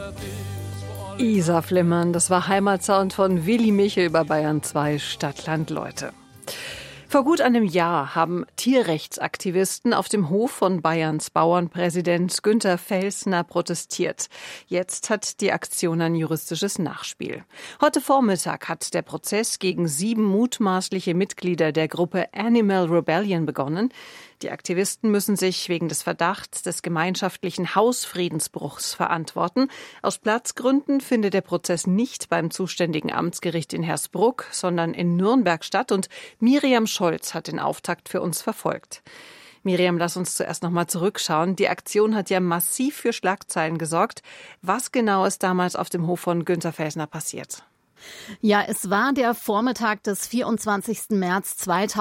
Isar Flimmern, das war Heimatsound von Willi Michel über Bayern 2 Stadtland Leute. Vor gut einem Jahr haben Tierrechtsaktivisten auf dem Hof von Bayerns Bauernpräsident Günther Felsner protestiert. Jetzt hat die Aktion ein juristisches Nachspiel. Heute Vormittag hat der Prozess gegen 7 mutmaßliche Mitglieder der Gruppe Animal Rebellion begonnen. Die Aktivisten müssen sich wegen des Verdachts des gemeinschaftlichen Hausfriedensbruchs verantworten. Aus Platzgründen findet der Prozess nicht beim zuständigen Amtsgericht in Hersbruck, sondern in Nürnberg statt. Und Miriam Scholz hat den Auftakt für uns verfolgt. Miriam, lass uns zuerst noch mal zurückschauen. Die Aktion hat ja massiv für Schlagzeilen gesorgt. Was genau ist damals auf dem Hof von Günther Felsner passiert? Ja, es war der Vormittag des 24. März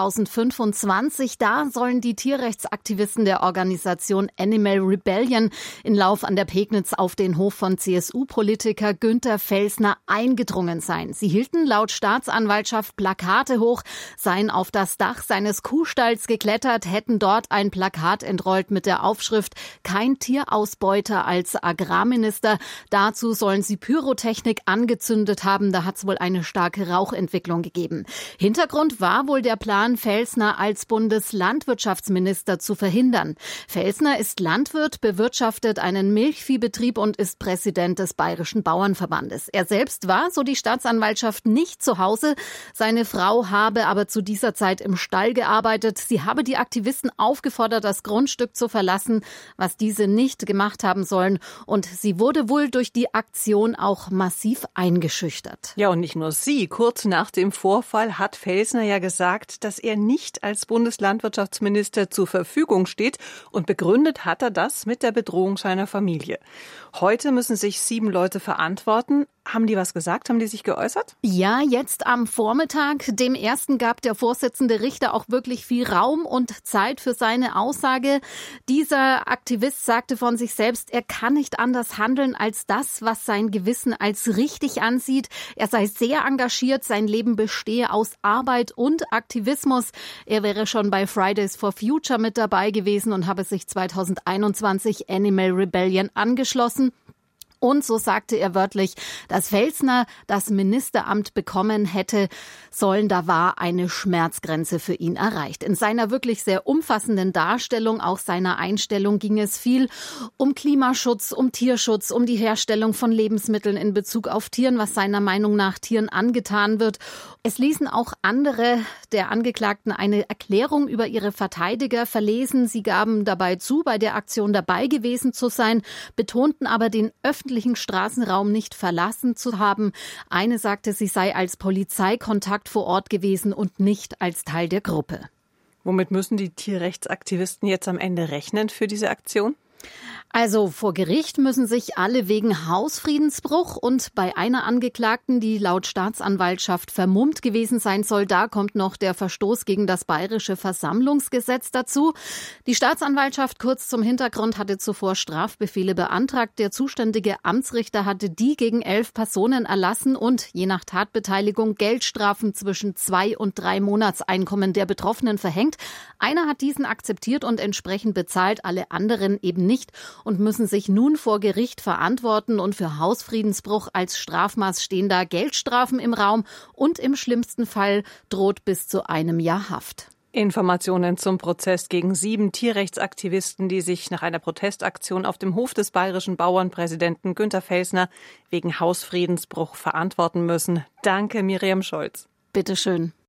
2025. Da sollen die Tierrechtsaktivisten der Organisation Animal Rebellion in Lauf an der Pegnitz auf den Hof von CSU-Politiker Günther Felsner eingedrungen sein. Sie hielten laut Staatsanwaltschaft Plakate hoch, seien auf das Dach seines Kuhstalls geklettert, hätten dort ein Plakat entrollt mit der Aufschrift „Kein Tierausbeuter als Agrarminister". Dazu sollen sie Pyrotechnik angezündet haben. Da hat es wohl eine starke Rauchentwicklung gegeben. Hintergrund war wohl der Plan, Felsner als Bundeslandwirtschaftsminister zu verhindern. Felsner ist Landwirt, bewirtschaftet einen Milchviehbetrieb und ist Präsident des Bayerischen Bauernverbandes. Er selbst war, so die Staatsanwaltschaft, nicht zu Hause. Seine Frau habe aber zu dieser Zeit im Stall gearbeitet. Sie habe die Aktivisten aufgefordert, das Grundstück zu verlassen, was diese nicht gemacht haben sollen. Und sie wurde wohl durch die Aktion auch massiv eingeschüchtert. Ja, und nicht nur sie. Kurz nach dem Vorfall hat Felsner ja gesagt, dass er nicht als Bundeslandwirtschaftsminister zur Verfügung steht. Und begründet hat er das mit der Bedrohung seiner Familie. Heute müssen sich 7 Leute verantworten. Haben die was gesagt? Haben die sich geäußert? Ja, jetzt am Vormittag. Dem ersten gab der Vorsitzende Richter auch wirklich viel Raum und Zeit für seine Aussage. Dieser Aktivist sagte von sich selbst, er kann nicht anders handeln als das, was sein Gewissen als richtig ansieht. Er sei sehr engagiert, sein Leben bestehe aus Arbeit und Aktivismus. Er wäre schon bei Fridays for Future mit dabei gewesen und habe sich 2021 Animal Rebellion angeschlossen. Und so sagte er wörtlich, dass Felsner das Ministeramt bekommen hätte sollen, da war eine Schmerzgrenze für ihn erreicht. In seiner wirklich sehr umfassenden Darstellung, auch seiner Einstellung, ging es viel um Klimaschutz, um Tierschutz, um die Herstellung von Lebensmitteln in Bezug auf Tieren, was seiner Meinung nach Tieren angetan wird. Es ließen auch andere der Angeklagten eine Erklärung über ihre Verteidiger verlesen. Sie gaben dabei zu, bei der Aktion dabei gewesen zu sein, betonten aber den öffentlichen Straßenraum nicht verlassen zu haben. Eine sagte, sie sei als Polizeikontakt vor Ort gewesen und nicht als Teil der Gruppe. Womit müssen die Tierrechtsaktivisten jetzt am Ende rechnen für diese Aktion? Also vor Gericht müssen sich alle wegen Hausfriedensbruch und bei einer Angeklagten, die laut Staatsanwaltschaft vermummt gewesen sein soll, da kommt noch der Verstoß gegen das Bayerische Versammlungsgesetz dazu. Die Staatsanwaltschaft, kurz zum Hintergrund, hatte zuvor Strafbefehle beantragt. Der zuständige Amtsrichter hatte die gegen 11 Personen erlassen und je nach Tatbeteiligung Geldstrafen zwischen 2 und 3 Monatseinkommen der Betroffenen verhängt. Einer hat diesen akzeptiert und entsprechend bezahlt, alle anderen eben nicht und müssen sich nun vor Gericht verantworten. Und für Hausfriedensbruch als Strafmaß stehen da Geldstrafen im Raum und im schlimmsten Fall droht bis zu 1 Jahr Haft. Informationen zum Prozess gegen 7 Tierrechtsaktivisten, die sich nach einer Protestaktion auf dem Hof des bayerischen Bauernpräsidenten Günther Felsner wegen Hausfriedensbruch verantworten müssen. Danke, Miriam Scholz. Bitteschön.